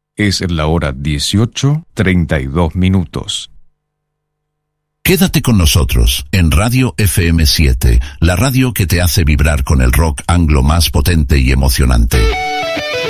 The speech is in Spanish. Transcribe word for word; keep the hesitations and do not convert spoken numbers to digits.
Es la hora dieciocho, treinta y dos minutos. Quédate con nosotros en Radio F M siete, la radio que te hace vibrar con el rock anglo más potente y emocionante.